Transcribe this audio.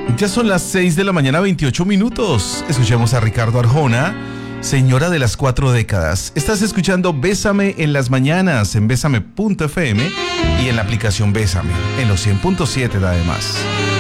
Ya son las 6 de la mañana, 28 minutos. Escuchemos a Ricardo Arjona, señora de las 4 décadas. Estás escuchando Bésame en las mañanas en Bésame.fm y en la aplicación Bésame, en los 100.7 además.